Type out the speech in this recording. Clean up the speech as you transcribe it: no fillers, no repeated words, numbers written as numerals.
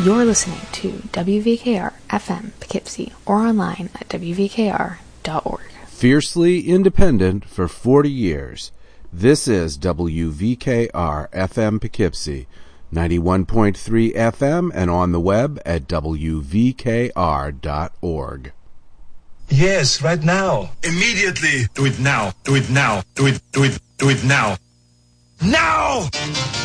You're listening to WVKR FM Poughkeepsie or online at WVKR.org. Fiercely independent for 40 years. This is WVKR FM Poughkeepsie, 91.3 FM and on the web at WVKR.org. Yes, right now. Immediately. Do it now. Do it now. Do it now. Now!